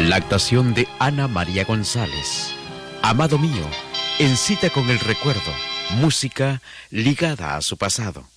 La actuación de Ana María González. Amado mío, en cita con el recuerdo, música ligada a su pasado.